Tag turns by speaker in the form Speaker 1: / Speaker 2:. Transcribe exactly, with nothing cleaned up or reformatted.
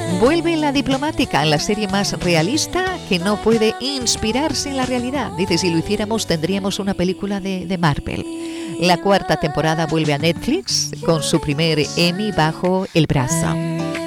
Speaker 1: Vuelve La Diplomática, la serie más realista que no puede inspirarse en la realidad. Dice, si lo hiciéramos tendríamos una película de, de Marvel. La cuarta temporada vuelve a Netflix con su primer Emmy bajo el brazo.